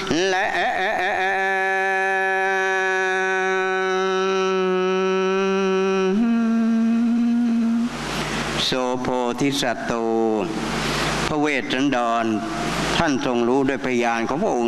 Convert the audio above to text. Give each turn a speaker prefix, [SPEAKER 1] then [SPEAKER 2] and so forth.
[SPEAKER 1] และโสโพธิสัตโตพระเวสสันดรท่านทรงรู้ด้วยพยานของพระองค์